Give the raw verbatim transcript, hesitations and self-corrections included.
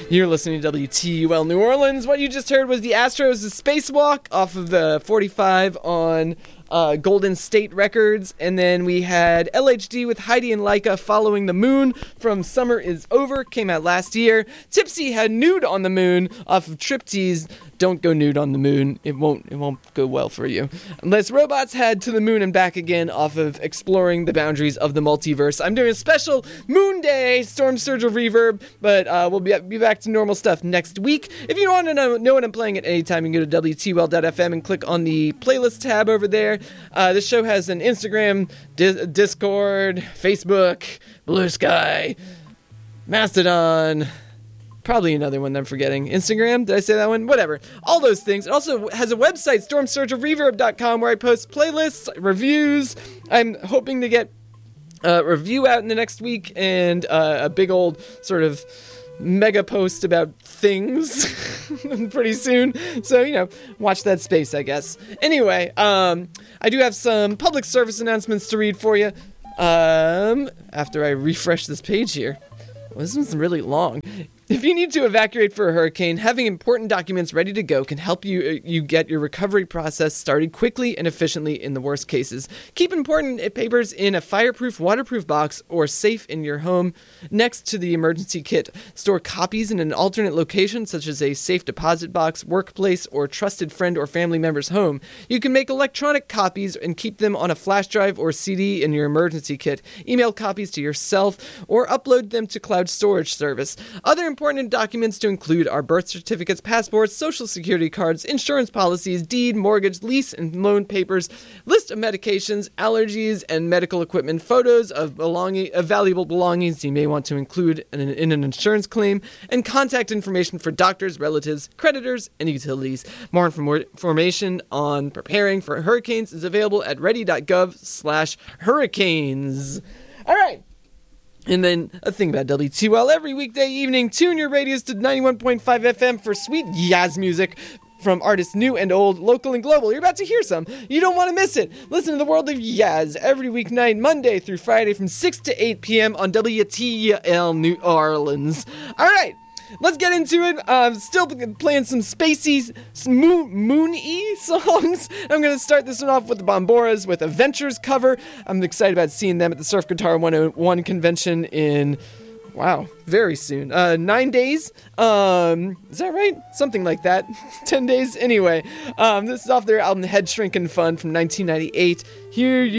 You're listening to W T U L New Orleans. What you just heard was the Astros' Spacewalk off of the forty-five on uh, Golden State Records. And then we had L H D with Heidi and Leica Following the Moon from Summer Is Over. Came out last year. Tipsy had Nude on the Moon off of Triptease. Don't go nude on the moon. It won't it won't go well for you. Unless Robots had To the Moon and Back Again off of Exploring the Boundaries of the Multiverse. I'm doing a special Moon Day Storm Surge of Reverb, but uh, we'll be, be back to normal stuff next week. If you want to know, know what I'm playing at any time, you can go to W T U L dot F M and click on the playlist tab over there. Uh, this show has an Instagram, di- Discord, Facebook, Blue Sky, Mastodon... Probably another one that I'm forgetting. Instagram? Did I say that one? Whatever. All those things. It also has a website, storm surge of reverb dot com, where I post playlists, reviews. I'm hoping to get a review out in the next week and uh, a big old sort of mega post about things pretty soon. So, you know, watch that space, I guess. Anyway, um, I do have some public service announcements to read for you um, after I refresh this page here. Well, this one's really long. If you need to evacuate for a hurricane, having important documents ready to go can help you you get your recovery process started quickly and efficiently in the worst cases. Keep important papers in a fireproof, waterproof box or safe in your home next to the emergency kit. Store copies in an alternate location, such as a safe deposit box, workplace, or trusted friend or family member's home. You can make electronic copies and keep them on a flash drive or C D in your emergency kit. Email copies to yourself or upload them to cloud storage service. Other important documents to include are birth certificates, passports, social security cards, insurance policies, deed, mortgage, lease, and loan papers, list of medications, allergies, and medical equipment, photos of belonging, of valuable belongings you may want to include in an, in an insurance claim, and contact information for doctors, relatives, creditors, and utilities. More information on preparing for hurricanes is available at ready.gov slash hurricanes. All right. And then a thing about W T U L, every weekday evening, tune your radios to ninety-one point five F M for sweet jazz music from artists new and old, local and global. You're about to hear some. You don't want to miss it. Listen to the world of jazz every weeknight, Monday through Friday from six to eight p.m. on W T U L New Orleans. All right. Let's get into it. Uh, still playing some spacey, moon, moon-y songs. I'm going to start this one off with the Bomboras with a Ventures cover. I'm excited about seeing them at the Surf Guitar one oh one convention in, wow, very soon. Uh, nine days. Um, is that right? Something like that. Ten days. Anyway, um, this is off their album Head Shrinkin' Fun from nineteen ninety-eight. Here you